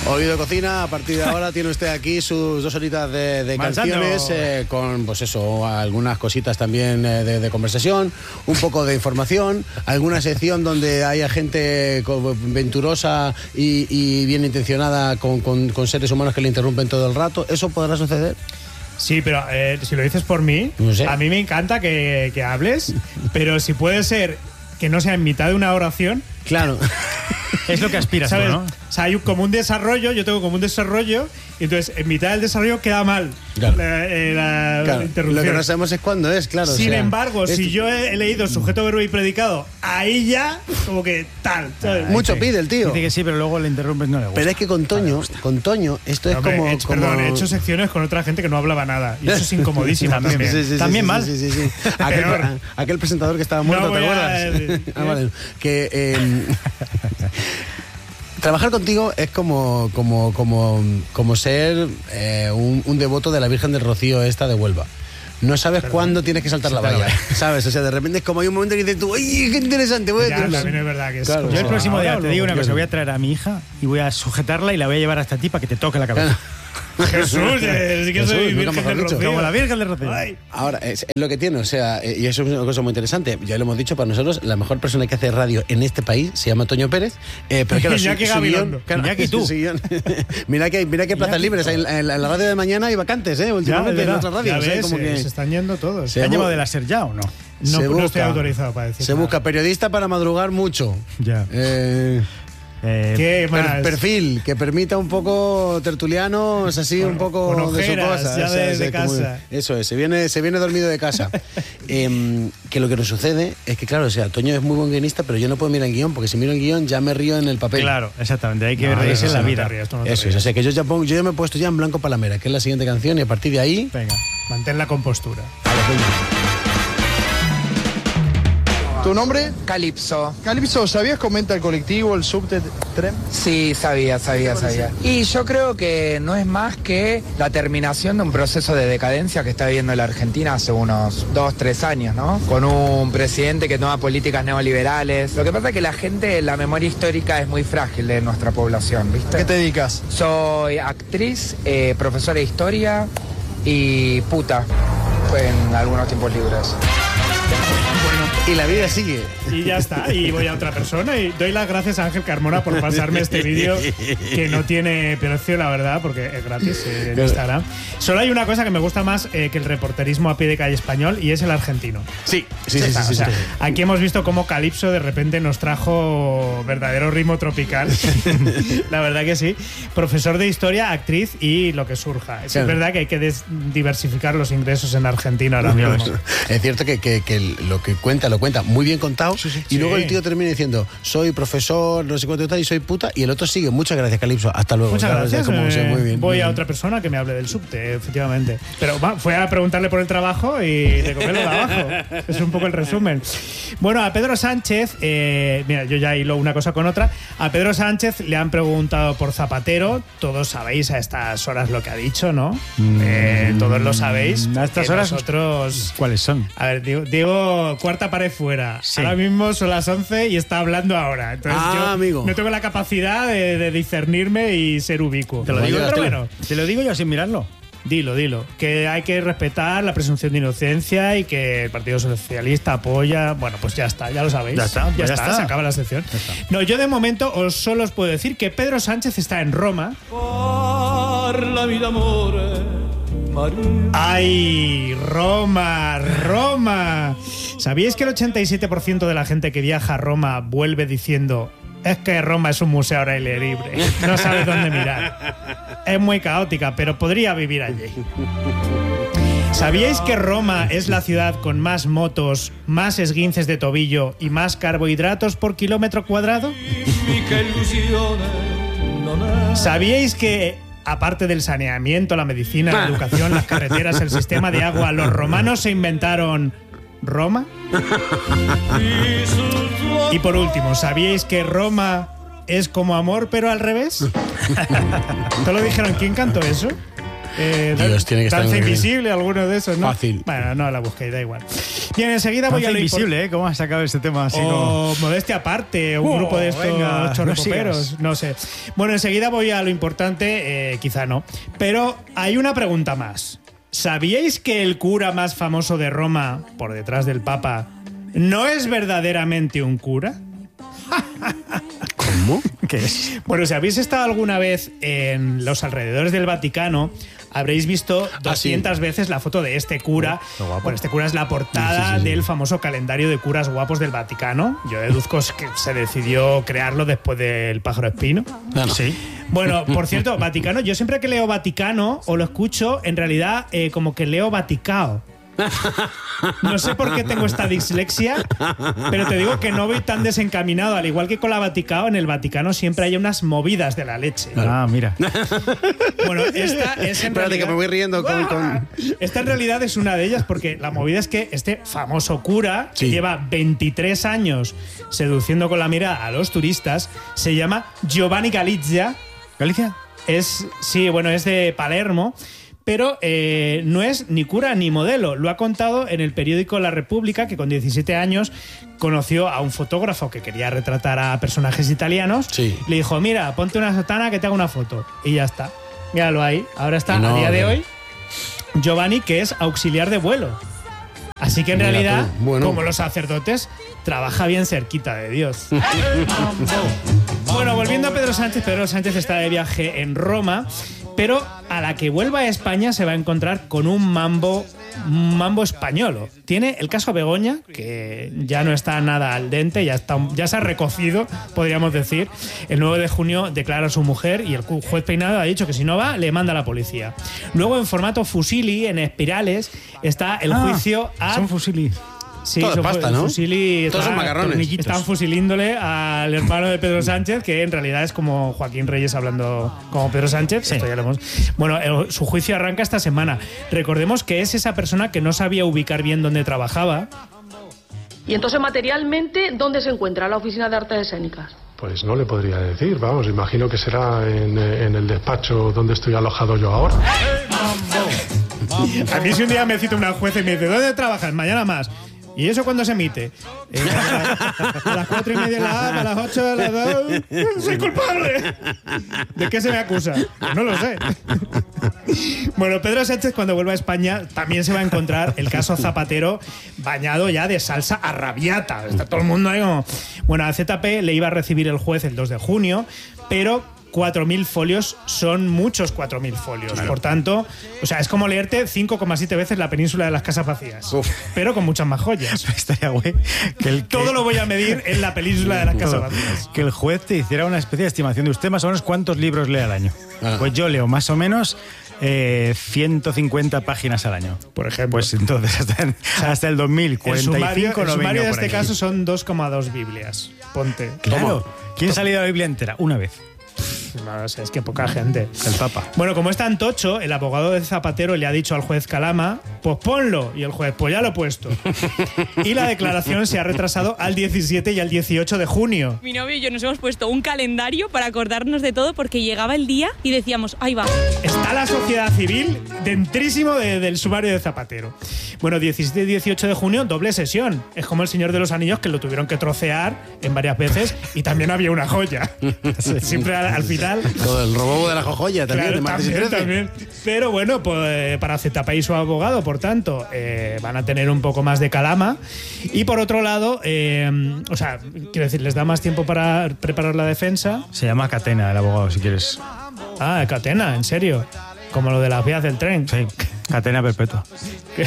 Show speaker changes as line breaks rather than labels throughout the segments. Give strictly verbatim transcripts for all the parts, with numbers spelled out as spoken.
Oído Cocina, a partir de ahora tiene usted aquí sus dos horitas de, de canciones eh, con, pues eso, algunas cositas también eh, de, de conversación, un poco de información, alguna sección donde haya gente venturosa y, y bien intencionada con, con, con seres humanos que le interrumpen todo el rato. ¿Eso podrá suceder?
Sí, pero eh, si lo dices por mí,
no sé.
A mí me encanta que, que hables, pero si puede ser que no sea en mitad de una oración.
Claro.
Es lo que aspiras,
¿sabes?
¿no?
O sea, hay un, como un desarrollo, yo tengo como un desarrollo, y entonces en mitad del desarrollo queda mal
claro.
la, eh, la,
claro.
la interrupción.
Lo que no sabemos es cuándo es, claro.
Sin
o sea,
embargo,
es...
si yo he, he leído sujeto, verbo y predicado, ahí ya, como que tal. ¿sabes?
Mucho pide el tío.
Dice que sí, pero luego le interrumpes, no le gusta.
Pero es que con Toño, con Toño, esto es
Hombre,
como,
he hecho,
como...
Perdón, he hecho secciones con otra gente que no hablaba nada. Y eso es incomodísimo
también.
también.
Sí, sí,
También
sí,
mal.
Sí, sí, sí. Aquel, aquel presentador que estaba muerto,
No
¿te
voy
acuerdas?
a-
ah, vale. Que eh, trabajar contigo es como, como, como, como ser eh, un, un devoto de la Virgen del Rocío esta de Huelva. No sabes
Perdón.
cuándo tienes que saltar la
Saltar la
valla, ¿sabes? O sea, de repente es como hay un momento que dices tú, ¡ay, qué interesante! Voy a
Ya,
decir una".
también es verdad que es
Claro,
como-
Yo el próximo
ahora
día
o
te digo una
luego.
cosa, voy a traer a mi hija y voy a sujetarla y la voy a llevar hasta ti para que te toque la cabeza.
Jesús, eh, sí que
Jesús,
soy
nunca
Virgen
mejor
del
dicho.
Rocío.
Como la Virgen de Rocío.
Ay.
Ahora, es, es lo que tiene, o sea, eh, y eso es una cosa muy interesante. Ya lo hemos dicho, para nosotros, la mejor persona que hace radio en este país se llama Toño Pérez. Eh, pero claro,
Iñaki
su, su
Gabilondo.
guión, claro,
Iñaki tú.
su guión. mira que, mira que plazas libres. Hay, en, la, en la radio de mañana hay vacantes, ¿eh? Últimamente en otras
Ya
radios.
ves,
¿eh? Como
eh,
que
se están yendo todos.
Se
¿Te han
bu-
llevado de la SER ya o no?
No,
se
no
busca,
estoy autorizado para decir
Se
nada.
busca periodista para madrugar mucho.
Ya.
Eh,
Eh,
¿Qué
per-
más?
perfil que permita un poco tertulianos, así
Con-
un poco
con
de su
ojeras,
cosa.
ya
o sea,
de-
es
de
como-
casa.
Eso es, se viene, se viene dormido de casa. Em, que lo que nos sucede es que, claro, o sea, Toño es muy buen guionista, pero yo no puedo mirar el guión, porque si miro el guión ya me río en el papel.
Claro, exactamente. Hay que
No,
reírse en
eso
la
no te
vida.
rías, tú no te
Eso es,
rías.
o sea, que yo ya, pongo, yo ya me he puesto ya en blanco palamera, que es la siguiente canción, y a partir de ahí...
Venga.
Mantén la compostura.
a la cuenta.
¿Tu nombre?
Calipso.
Calipso, ¿sabías cómo entra el colectivo, el subte, tren?
Sí, sabía, sabía, sabía. Y yo creo que no es más que la terminación de un proceso de decadencia que está viviendo la Argentina hace unos dos, tres años, ¿no? Con un presidente que toma políticas neoliberales. Lo que pasa es que la gente, la memoria histórica es muy frágil de nuestra población,
¿A
¿viste?
qué te dedicas?
Soy actriz, eh, profesora de historia y puta en algunos tiempos libres.
Y la vida sigue.
Y ya está, y voy a otra persona y doy las gracias a Ángel Carmona por pasarme este vídeo que no tiene precio, la verdad, porque es gratis eh, en Instagram. Solo hay una cosa que me gusta más eh, que el reporterismo a pie de calle español y es el argentino.
Sí, sí,
Ya
sí,
está,
sí,
o sea,
sí.
aquí hemos visto cómo Calipso de repente nos trajo verdadero ritmo tropical. La verdad que sí. Profesor de historia, actriz y lo que surja. Es
Claro.
verdad que hay que des- diversificar los ingresos en Argentina ahora mismo.
Es cierto que, que, que lo que cuenta lo cuenta muy bien contado y
Sí.
luego el tío termina diciendo soy profesor, no sé cuánto y tal y soy puta y el otro sigue. Muchas gracias, Calipso. Hasta luego.
Muchas
¿sabes?
gracias.
Es como, sí,
eh,
muy bien,
voy
muy
a
bien.
otra persona que me hable del subte, efectivamente. Pero va, fue a preguntarle por el trabajo y de comerlo de abajo. Es un poco el resumen. Bueno, a Pedro Sánchez, eh, mira, yo ya hilo una cosa con otra. A Pedro Sánchez le han preguntado por Zapatero. Todos sabéis a estas horas lo que ha dicho, ¿no? Eh, todos lo sabéis.
A estas
porque
horas-
Nosotros.
¿Cuáles son?
A ver, digo, digo, cuarta pared fuera.
Sí.
Ahora mismo son las once y está hablando ahora. Entonces
Ah,
yo
amigo.
no tengo la capacidad de, de discernirme y ser ubicuo.
Te lo digo,
pero
te,
bueno,
te lo digo yo sin mirarlo.
dilo, dilo. Que hay que respetar la presunción de inocencia y que el Partido Socialista apoya. Bueno, pues ya está, ya lo sabéis.
Ya está,
ya,
pues ya
está,
está.
se acaba la sección.
Ya está.
No, yo de momento os solo os puedo decir que Pedro Sánchez está en Roma. ¡Ay, Roma, Roma! ¿Sabíais que el ochenta y siete por ciento de la gente que viaja a Roma vuelve diciendo es que Roma es un museo al aire libre, no sabes dónde mirar? Es muy caótica, pero podría vivir allí. ¿Sabíais que Roma es la ciudad con más motos, más esguinces de tobillo y más carbohidratos por kilómetro cuadrado? ¿Sabíais que, aparte del saneamiento, la medicina, la educación, las carreteras, el sistema de agua, los romanos se inventaron Roma? Y por último, ¿sabíais que Roma es como amor pero al revés? ¿Te lo dijeron? ¿Quién cantó eso? Eh,
Dios, tiene que estar
Danza
muy bien.
Invisible, alguno de esos, ¿no?
Fácil.
Bueno, no la busquéis, da igual. Bien, enseguida voy
Danza
a lo
invisible, ¿eh? ¿Cómo has sacado este tema así como...?
O modestia aparte, un
Oh,
grupo de estos
venga,
chorrepoperos,
no
no sé. Bueno, enseguida voy a lo importante, eh, quizá no. Pero hay una pregunta más. ¿Sabíais que el cura más famoso de Roma, por detrás del Papa, no es verdaderamente un cura?
¿Cómo?
¿Qué es?
Bueno, si habéis estado alguna vez en los alrededores del Vaticano, habréis visto doscientas veces la foto de este cura.
Qué guapo.
Bueno, este cura es la portada
Sí, sí, sí.
del famoso calendario de curas guapos del Vaticano. Yo deduzco que se decidió crearlo después del pájaro espino.
No, no.
Sí.
Bueno, por cierto, Vaticano, yo siempre que leo Vaticano o lo escucho, en realidad eh, como que leo Vaticao. No sé por qué tengo esta dislexia, pero te digo que no voy tan desencaminado. Al igual que con la Vaticao, en el Vaticano siempre hay unas movidas de la leche.
Ah, mira.
Bueno, esta es en
Espérate
realidad...
que me voy riendo con... con...
Esta en realidad es una de ellas, porque la movida es que este famoso cura,
Sí.
que lleva veintitrés años seduciendo con la mirada a los turistas, se llama Giovanni Galizia.
¿Galicia?
Es, sí, bueno, es de Palermo, pero eh, no es ni cura ni modelo. Lo ha contado en el periódico La República, que con diecisiete años conoció a un fotógrafo que quería retratar a personajes italianos.
Sí.
Le dijo, mira, ponte una sotana que te haga una foto. Y ya está. Míralo ahí. Ahora está,
Y no,
a día de
no.
hoy, Giovanni, que es auxiliar de vuelo. Así que en
Mira
realidad,
tú. Bueno.
como los sacerdotes, trabaja bien cerquita de Dios. Bueno, volviendo a Pedro Sánchez, Pedro Sánchez está de viaje en Roma, pero a la que vuelva a España se va a encontrar con un mambo, un mambo españolo. Tiene el caso Begoña, que ya no está nada al dente, ya, está, ya se ha recocido, podríamos decir. El nueve de junio declara a su mujer y el juez Peinado ha dicho que si no va, le manda a la policía. Luego, en formato fusili, en espirales, está el
Ah,
juicio a...
Son fusilis.
Sí,
Todo de
son
pasta,
fu-
¿no?
Fusili,
Todos son
está-
macarrones.
torniquitos.
Están fusilíndole al hermano de Pedro Sánchez, que en realidad es como Joaquín Reyes hablando como Pedro Sánchez.
Sí.
Esto ya lo hemos- Bueno, el- su juicio arranca esta semana. Recordemos que es esa persona que no sabía ubicar bien dónde trabajaba.
Y entonces, materialmente, ¿dónde se encuentra la Oficina de Artes Escénicas?
Pues no le podría decir, vamos, imagino que será en, en el despacho donde estoy alojado yo ahora.
A mí si un día me cita una jueza y me dice, ¿dónde trabajas? Mañana más. ¿Y eso cuándo se emite? Eh, a las cuatro y media de la A, a las ocho de las dos. ¡Soy culpable! ¿De qué se me acusa? Pues no lo sé. Bueno, Pedro Sánchez, cuando vuelva a España, también se va a encontrar el caso Zapatero bañado ya de salsa arrabiata. Está todo el mundo ahí como... Bueno, a Z P le iba a recibir el juez el dos de junio, pero cuatro mil folios son muchos cuatro mil folios.
Claro.
Por tanto, o sea, es como leerte cinco coma siete veces La Península de las Casas Vacías,
Uf.
pero con muchas más joyas.
Estaría güey. Que el, que-
Todo lo voy a medir en La Península de las Casas
todo.
Vacías.
Que el juez te hiciera una especie de estimación de usted más o menos cuántos libros lee al año.
Ah.
Pues yo leo más o menos eh, ciento cincuenta páginas al año.
Por ejemplo.
Pues entonces hasta, en- hasta el dos mil
El
cuarenta y
sumario,
cinco
el
no
sumario
vengo
de
por
este
aquí.
caso son dos coma dos Biblias. Ponte.
Claro.
¿Cómo?
¿Quién se ha leído la Biblia entera? Una vez.
No sé, es que poca gente.
El Papa.
Bueno, como es tan tocho, el abogado de Zapatero le ha dicho al juez Calama, pues ponlo. Y el juez, pues ya lo he puesto. Y la declaración se ha retrasado al diecisiete y al dieciocho de junio.
Mi novio y yo nos hemos puesto un calendario para acordarnos de todo porque llegaba el día y decíamos, ahí va.
Está la sociedad civil dentrísimo de- del sumario de Zapatero. Bueno, diecisiete y dieciocho de junio, doble sesión. Es como el Señor de los Anillos, que lo tuvieron que trocear en varias veces y también había una joya. Siempre al, al final...
Todo el robo de la jojoya también,
Claro,
de martes y
también,
trece.
también. Pero bueno, pues para Z P y su abogado, por tanto, eh, van a tener un poco más de calama. Y por otro lado, eh, o sea, quiero decir, les da más tiempo para preparar la defensa.
Se llama Catena, el abogado, si quieres.
Ah, catena, en serio. Como lo de las vías del tren.
Sí, Catena perpetua.
¿Qué?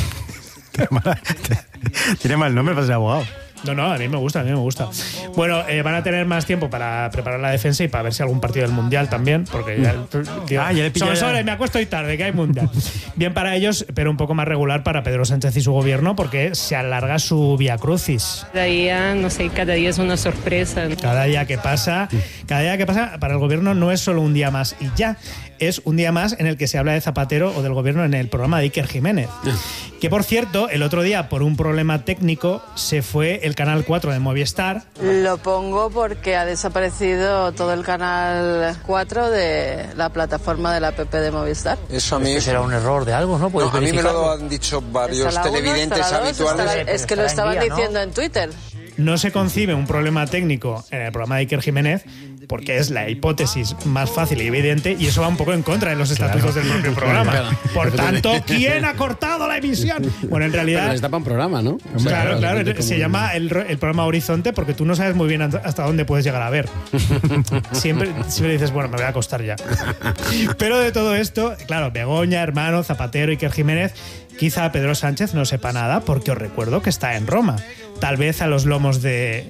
Tiene mal, tiene mal nombre para ser abogado.
No, no, a mí me gusta, a mí me gusta. Bueno, eh, van a tener más tiempo para preparar la defensa y para ver si algún partido del Mundial también, porque ya, digo,
Ah, ya le pillé
sobre,
ya.
sobre, me acuesto hoy tarde, que hay Mundial. Bien para ellos, pero un poco más regular para Pedro Sánchez y su gobierno, porque se alarga su vía crucis.
Cada día, no sé, cada día es una sorpresa.
Cada día que pasa, cada día que pasa para el gobierno no es solo un día más y ya, es un día más en el que se habla de Zapatero o del gobierno en el programa de Iker Jiménez. Que por cierto, el otro día por un problema técnico se fue el canal cuatro de Movistar.
Lo pongo porque ha desaparecido todo el canal cuatro de la plataforma de la app de Movistar.
Eso a mí...
¿Eso será un error de algo, no?
No, a mí me lo han dicho varios televidentes
uno,
habituales.
dos, la, es que lo estaban día, diciendo ¿no? en Twitter.
No se concibe un problema técnico en el programa de Iker Jiménez porque es la hipótesis más fácil y evidente y eso va un poco en contra de los estatutos claro. del propio programa. Claro. Por tanto, ¿quién ha cortado la emisión? Bueno, en realidad...
Pero les tapa un programa, ¿no?
Claro, claro. claro se llama el, el programa Horizonte porque tú no sabes muy bien hasta dónde puedes llegar a ver. Siempre, siempre dices, bueno, me voy a acostar ya. Pero de todo esto, claro, Begoña, Hermano, Zapatero, Iker Jiménez... Quizá Pedro Sánchez no sepa nada porque os recuerdo que está en Roma. Tal vez a los lomos de...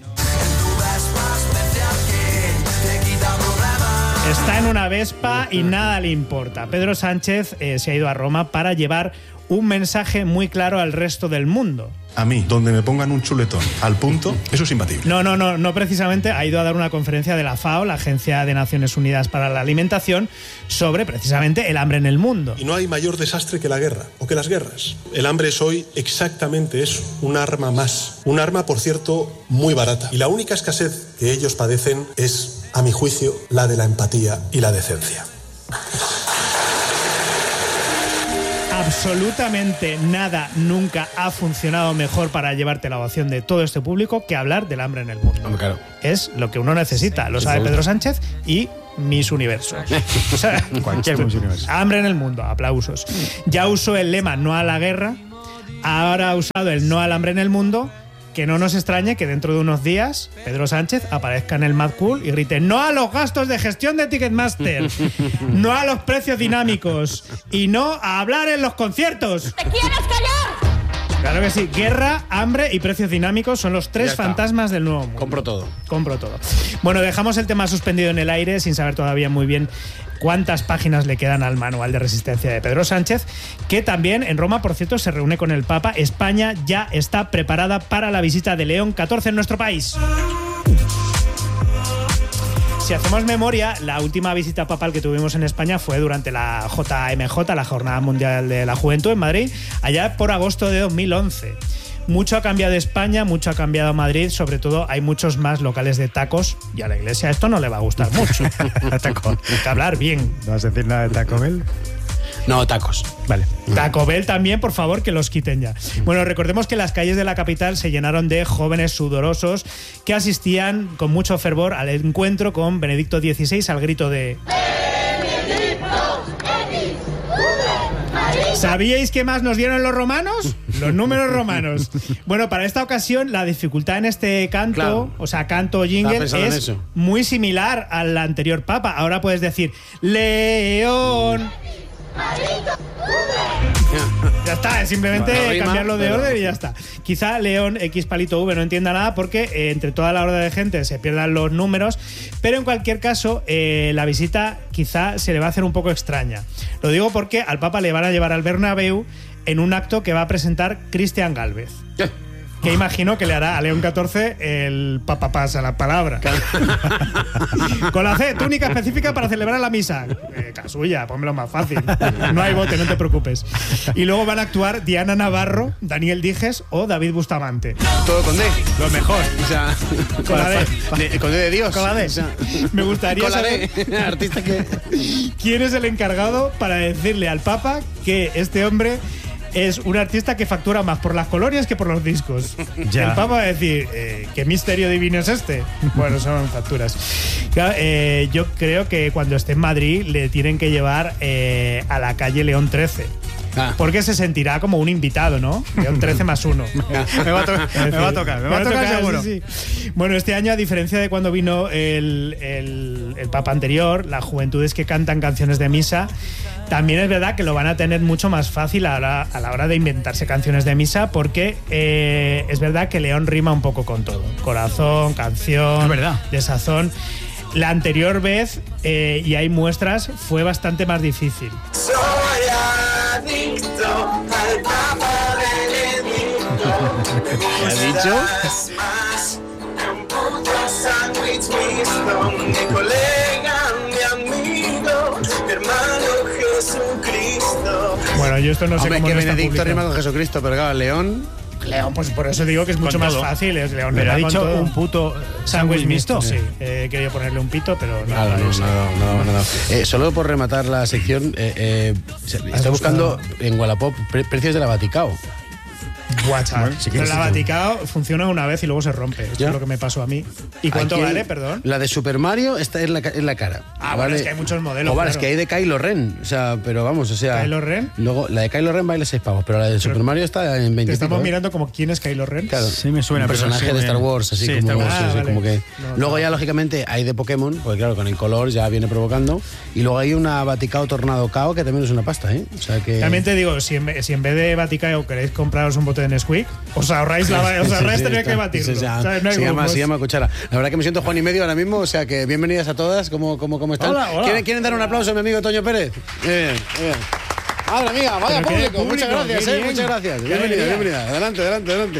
Está en una Vespa y nada le importa. Pedro Sánchez eh, se ha ido a Roma para llevar un mensaje muy claro al resto del mundo.
A mí, donde me pongan un chuletón al punto, eso es imbatible.
No, no, no, no precisamente. Ha ido a dar una conferencia de la FAO, la Agencia de Naciones Unidas para la Alimentación, sobre precisamente el hambre en el mundo.
Y no hay mayor desastre que la guerra, o que las guerras. El hambre es hoy exactamente eso, un arma más. Un arma, por cierto, muy barata. Y la única escasez que ellos padecen es, a mi juicio, la de la empatía y la decencia.
Absolutamente nada nunca ha funcionado mejor para llevarte la ovación de todo este público que hablar del hambre en el mundo.
Claro.
Es lo que uno necesita, lo sabe Pedro Sánchez y Miss Universo. O sea,
cualquier Miss Universo.
Hambre en el mundo, aplausos. Ya usó el lema no a la guerra, ahora ha usado el no al hambre en el mundo. Que no nos extrañe que dentro de unos días Pedro Sánchez aparezca en el Mad Cool y grite no a los gastos de gestión de Ticketmaster, no a los precios dinámicos y no a hablar en los conciertos.
¿Te quieres callar?
Claro que sí. Guerra, hambre y precios dinámicos son los tres fantasmas del nuevo mundo.
Compro todo.
Compro todo. Bueno, dejamos el tema suspendido en el aire sin saber todavía muy bien cuántas páginas le quedan al manual de resistencia de Pedro Sánchez, que también en Roma, por cierto, se reúne con el Papa. España ya está preparada para la visita de León catorce en nuestro país. Si hacemos memoria, la última visita papal que tuvimos en España fue durante la J M J, la Jornada Mundial de la Juventud en Madrid, allá por agosto de dos mil once. Mucho ha cambiado España, mucho ha cambiado Madrid, sobre todo hay muchos más locales de tacos y a la Iglesia esto no le va a gustar mucho. Taco. Hay que hablar bien.
¿No vas a decir nada de Taco Bell?
No, tacos.
Vale. Taco Bell también, por favor, que los quiten ya. Bueno, recordemos que las calles de la capital se llenaron de jóvenes sudorosos que asistían con mucho fervor al encuentro con Benedicto dieciséis al grito de... ¿Sabíais qué más nos dieron los romanos? Los números romanos. Bueno, para esta ocasión la dificultad en este canto, claro. o sea, canto jingle, es muy similar al anterior papa. Ahora puedes decir León. Ya está, es simplemente bueno, rima, cambiarlo de pero... orden y ya está. Quizá León X palito V no entienda nada porque eh, entre toda la horda de gente se pierdan los números, pero en cualquier caso eh, la visita quizá se le va a hacer un poco extraña. Lo digo porque al Papa le van a llevar al Bernabéu en un acto que va a presentar Cristian Gálvez. Que imagino que le hará a León catorce el Papa pasa la palabra. Con la C, túnica específica para celebrar la misa. Eh, casulla, pónmelo más fácil. No hay bote, no te preocupes. Y luego van a actuar Diana Navarro, Daniel Dijes o David Bustamante.
Todo con D.
Lo mejor.
O sea,
con la D.
De, con D de Dios.
Con la D. O sea, me gustaría
con la
saber
D. Artista que...
quién es el encargado para decirle al Papa que este hombre es un artista que factura más por las colonias que por los discos. Ya. El Papa va a decir, eh, ¿qué misterio divino es este? Bueno, son facturas. Claro, eh, yo creo que cuando esté en Madrid le tienen que llevar eh, a la calle León trece. Ah. Porque se sentirá como un invitado, ¿no? León trece más uno.
me, va decir, me va a tocar, me va a tocar, tocar seguro.
Sí, sí. Bueno, este año, a diferencia de cuando vino el, el, el Papa anterior, las juventudes que cantan canciones de misa, también es verdad que lo van a tener mucho más fácil a la, a la hora de inventarse canciones de misa, porque eh, es verdad que León rima un poco con todo. Corazón, canción,
es verdad.
Desazón. La anterior vez, eh, y hay muestras, fue bastante más difícil.
Soy adicto al Papa Benedicto.
¿Qué has dicho?
Más que un puto sándwich mixto. Mi colega, mi amigo, mi hermano Jesucristo.
Bueno, yo esto no sé
Hombre,
cómo
que
no
Benedicto
está
rima con Jesucristo, pero claro, León...
León, pues por eso digo que es mucho
Con
más
todo.
fácil. Es León
Pero ha
con
dicho
todo.
un puto
sándwich mixto.
sí.
Sí, eh, he querido ponerle un pito, pero no.
Nada, no,
no,
no, no, no, no. Eh, solo por rematar la sección, eh, eh, estoy buscando en Wallapop pre- precios de la Vaticao.
WhatsApp.
Bueno, si
Pero
quieres,
la
sí,
Vaticao funciona una vez y luego se rompe. Esto
¿Ya?
es lo que me pasó a mí. ¿Y cuánto
Aquí,
vale, perdón?
La de Super Mario está en la, ca- en la cara.
Ah, bueno, es que hay muchos modelos,
O vale,
claro.
es que hay de Kylo Ren. O sea, pero vamos, o sea.
¿Kylo Ren?
Luego, la de Kylo Ren vale seis pavos, pero la de Super Mario está en veinte.
Te estamos
pico, ¿eh?
mirando como quién es Kylo Ren.
Claro,
Sí, me suena,
un
pero no
personaje
sé
de
muy
Star
bien.
Wars, así
Sí,
como,
Star Wars.
sí,
Ah,
sí,
vale.
como que.
No,
luego
no.
ya, lógicamente, hay de Pokémon, porque claro, con el color ya viene provocando. Y luego hay una Vaticao Tornado Cao, que también es una pasta, ¿eh? O sea que.
También te digo, si en, vez- si en vez de Vaticao queréis compraros un bote de Nesquik, os ahorráis la os ahorráis
Sí, sí,
tener
está.
que batirlo.
Sí, ya,
¿sabes? No hay
se, llama,
grumos.
se llama cuchara. La verdad que me siento Juan y medio ahora mismo, o sea que bienvenidas a todas. ¿Cómo, cómo, cómo están?
Hola, hola.
¿Quieren, ¿Quieren dar un aplauso a mi amigo Toño Pérez? Muy bien, muy bien. Madre mía, vaya
Pero qué
público,
público,
muchas gracias,
qué
eh,
bien.
muchas gracias.
Qué
Bienvenida,
alegría.
bienvenida. Adelante, adelante, adelante.